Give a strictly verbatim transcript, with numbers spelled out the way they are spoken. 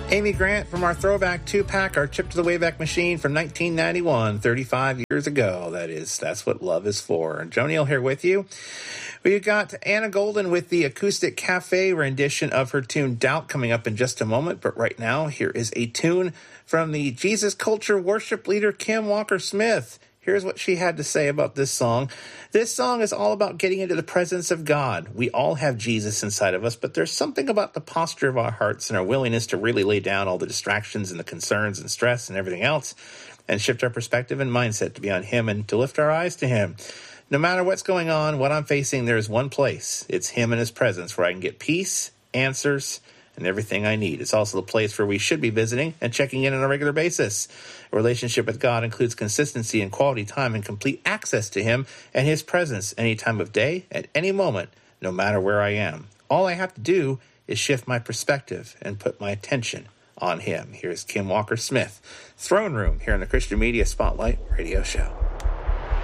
Amy Grant from our Throwback two-pack, our Trip to the Wayback Machine from nineteen ninety-one, thirty-five years ago. That is, that's what love is for. And Joe Neal here with you. We've got Anna Golden with the Acoustic Cafe rendition of her tune Doubt coming up in just a moment. But right now, here is a tune from the Jesus Culture worship leader Kim Walker-Smith. Here's what she had to say about this song. This song is all about getting into the presence of God. We all have Jesus inside of us, but there's something about the posture of our hearts and our willingness to really lay down all the distractions and the concerns and stress and everything else and shift our perspective and mindset to be on Him and to lift our eyes to Him. No matter what's going on, what I'm facing, there is one place. It's Him and His presence where I can get peace, answers, and everything I need. It's also the place where we should be visiting and checking in on a regular basis. A relationship with God includes consistency and quality time and complete access to Him and His presence any time of day, at any moment, no matter where I am. All I have to do is shift my perspective and put my attention on Him. Here's Kim Walker-Smith, Throne Room, here on the Christian Media Spotlight Radio Show.